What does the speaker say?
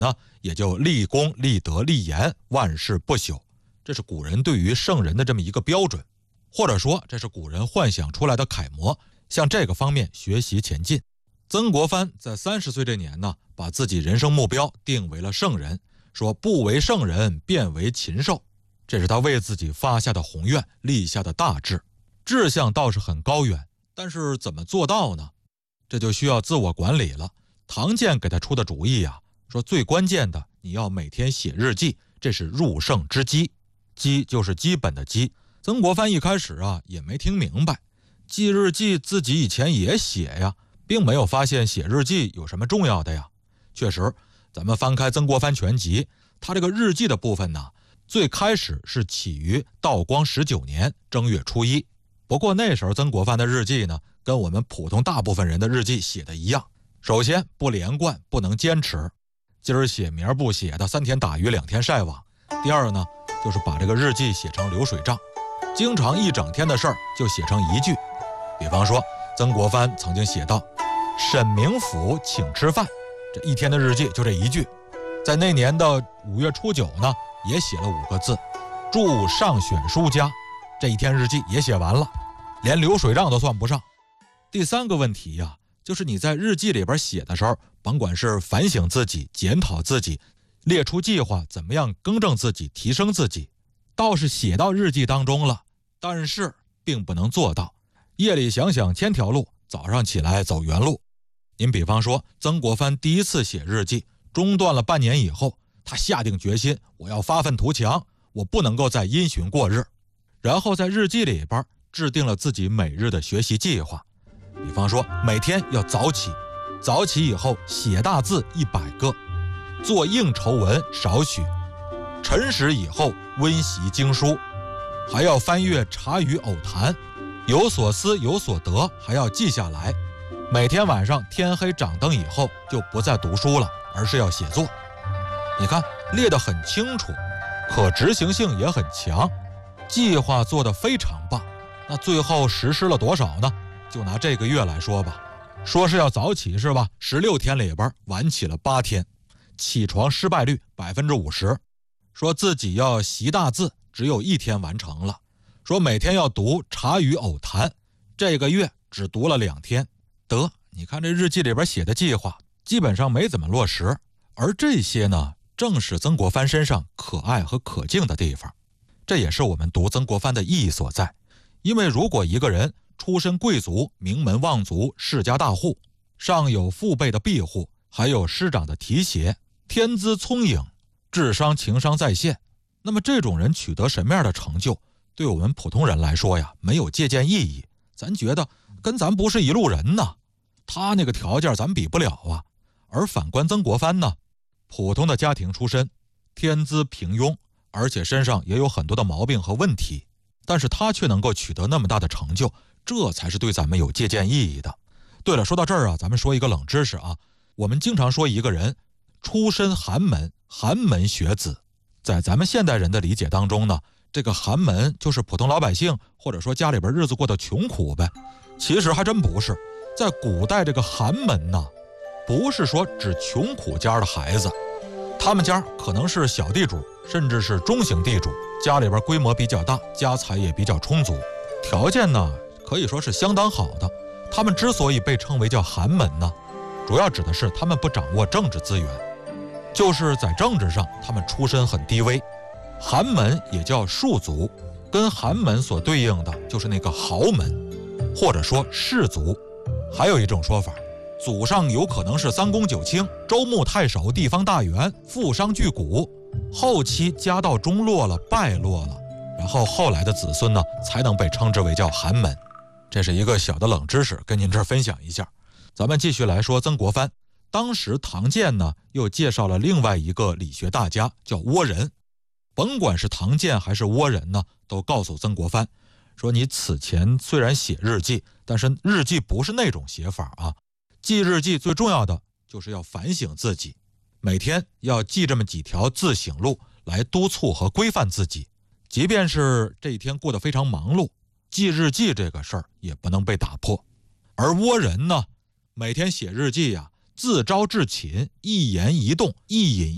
呢，也就立功、立德、立言，万事不朽。这是古人对于圣人的这么一个标准，或者说这是古人幻想出来的楷模，向这个方面学习前进。曾国藩在30岁这年呢，把自己人生目标定为了圣人，说不为圣人，便为禽兽。这是他为自己发下的宏愿，立下的大志。志向倒是很高远，但是怎么做到呢？这就需要自我管理了。唐建给他出的主意说最关键的，你要每天写日记，这是入圣之基。基就是基本的基。曾国藩一开始也没听明白，记日记自己以前也写呀，并没有发现写日记有什么重要的呀。确实，咱们翻开《曾国藩全集》，他这个日记的部分呢，最开始是起于道光19年正月初1。不过那时候曾国藩的日记呢，跟我们普通大部分人的日记写的一样。首先不连贯，不能坚持，今儿写明儿不写的，3天打鱼2天晒网。第二呢，就是把这个日记写成流水账，经常一整天的事儿就写成一句。比方说曾国藩曾经写道：沈明府请吃饭，这一天的日记就这一句。在那年的5月初9呢，也写了5个字：祝上选书家，这一天日记也写完了，连流水账都算不上。第3个问题就是你在日记里边写的时候，甭管是反省自己、检讨自己，列出计划怎么样更正自己、提升自己，倒是写到日记当中了，但是并不能做到。夜里想想千条路，早上起来走原路。您比方说曾国藩第一次写日记中断了半年以后，他下定决心，我要发愤图强，我不能够再因循过日。然后在日记里边制定了自己每日的学习计划。比方说每天要早起，早起以后写大字100个，做应酬文少许，晨时以后温习经书，还要翻阅茶余偶谈，有所思有所得还要记下来。每天晚上天黑掌灯以后就不再读书了，而是要写作。你看列得很清楚，可执行性也很强，计划做得非常棒。那最后实施了多少呢？就拿这个月来说吧，说是要早起是吧？16天里边晚起了8天，起床失败率50%。说自己要习大字，只有1天完成了。说每天要读茶余偶谈，这个月只读了2天。你看这日记里边写的计划基本上没怎么落实。而这些呢，正是曾国藩身上可爱和可敬的地方。这也是我们读曾国藩的意义所在。因为如果一个人出身贵族、名门望族、世家大户，上有父辈的庇护，还有师长的提携，天资聪颖，智商情商在线，那么这种人取得什么样的成就，对我们普通人来说没有借鉴意义。咱觉得跟咱不是一路人呢，他那个条件咱比不了而反观曾国藩呢，普通的家庭出身，天资平庸，而且身上也有很多的毛病和问题，但是他却能够取得那么大的成就，这才是对咱们有借鉴意义的。对了，说到这儿咱们说一个冷知识我们经常说一个人出身寒门，寒门学子，在咱们现代人的理解当中呢，这个寒门就是普通老百姓，或者说家里边日子过得穷苦呗。其实还真不是，在古代这个寒门呢，不是说指穷苦家的孩子，他们家可能是小地主，甚至是中型地主，家里边规模比较大，家财也比较充足，条件呢可以说是相当好的。他们之所以被称为叫寒门呢，主要指的是他们不掌握政治资源，就是在政治上他们出身很低微。寒门也叫庶族，跟寒门所对应的就是那个豪门，或者说士族。还有一种说法，祖上有可能是三公九卿、州牧太守、地方大员、富商巨贾，后期家道中落了，败落了，然后后来的子孙呢才能被称之为叫寒门。这是一个小的冷知识，跟您这儿分享一下。咱们继续来说曾国藩。当时唐建呢又介绍了另外一个理学大家，叫倭人。甭管是唐建还是倭人呢，都告诉曾国藩说，你此前虽然写日记，但是日记不是那种写法记日记最重要的就是要反省自己，每天要记这么几条自省录来督促和规范自己。即便是这一天过得非常忙碌，记日记这个事儿也不能被打破。而倭人呢，每天写日记自招至寝，一言一动，一饮